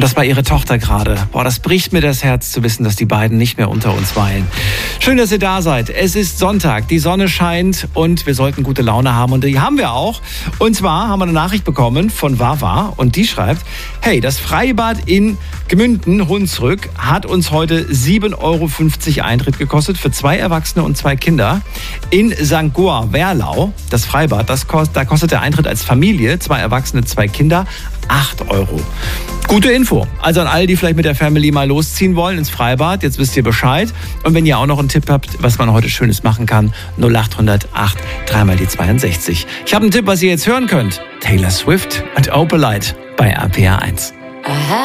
das war ihre Tochter gerade. Boah, das bricht mir das Herz zu wissen, dass die beiden nicht mehr unter uns weilen. Schön, dass ihr da seid. Es ist Sonntag, die Sonne scheint und wir sollten gute Laune haben. Und die haben wir auch. Und zwar haben wir eine Nachricht bekommen von Wawa und die schreibt, hey, das Freibad in Gmünden, Hunsrück, hat uns heute 7,50 € Eintritt gekostet für 2 Erwachsene und 2 Kinder. In St. Goar, Werlau, das Freibad, da kostet der Eintritt als Familie, 2 Erwachsene, 2 Kinder, 8 €. Gute Info. Also an alle, die vielleicht mit der Family mal losziehen wollen ins Freibad, jetzt wisst ihr Bescheid. Und wenn ihr auch noch einen Tipp habt, was man heute Schönes machen kann, 0800 8 3 mal die 62. Ich habe einen Tipp, was ihr jetzt hören könnt. Taylor Swift und Opalite bei RPR 1.